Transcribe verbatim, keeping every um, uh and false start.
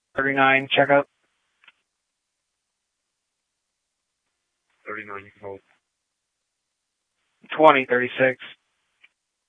thirty-nine, check out. thirty-nine, you can hold. twenty, thirty-six.